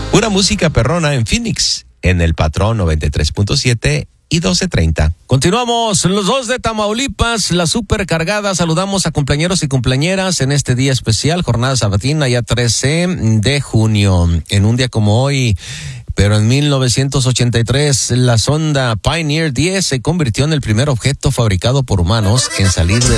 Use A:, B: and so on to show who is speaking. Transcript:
A: Pura música perrona en Phoenix, en el Patrón 93.7 y 1230.
B: Continuamos, los dos de Tamaulipas, la supercargada. Saludamos a cumpleañeros y cumpleañeras en este día especial, jornada sabatina, ya 13 de junio. En un día como hoy, pero en 1983, la sonda Pioneer 10 se convirtió en el primer objeto fabricado por humanos en salir de